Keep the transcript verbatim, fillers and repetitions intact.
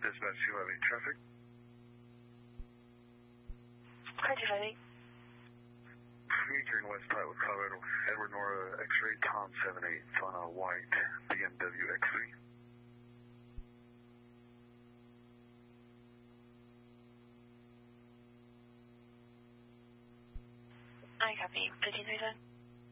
Dispatch two eleven traffic. Hi, two five eight. Featuring West Pinewood, Colorado. Edward Nora X-ray Tom seven eight on a white B M W X three. I copy. fifteen thirty-seven.